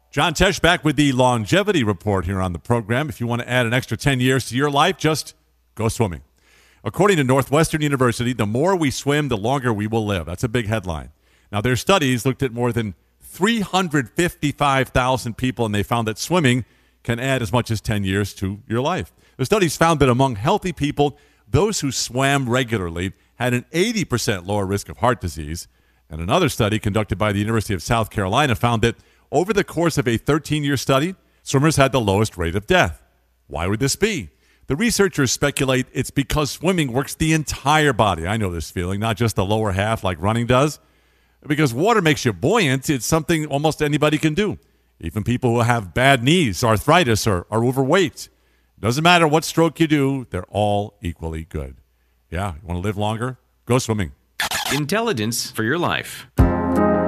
John Tesh back with the longevity report here on the program. If you want to add an extra 10 years to your life, just go swimming. According to Northwestern University, the more we swim, the longer we will live. That's a big headline. Now, their studies looked at more than 355,000 people, and they found that swimming can add as much as 10 years to your life. The studies found that among healthy people, those who swam regularly had an 80% lower risk of heart disease. And another study conducted by the University of South Carolina found that over the course of a 13-year study, swimmers had the lowest rate of death. Why would this be? The researchers speculate it's because swimming works the entire body. I know this feeling, not just the lower half like running does. Because water makes you buoyant, it's something almost anybody can do. Even people who have bad knees, arthritis, or are overweight. Doesn't matter what stroke you do, they're all equally good. Yeah, you want to live longer? Go swimming. Intelligence for your life.